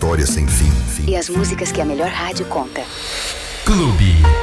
história sem fim. E as músicas que a melhor rádio conta. Clube.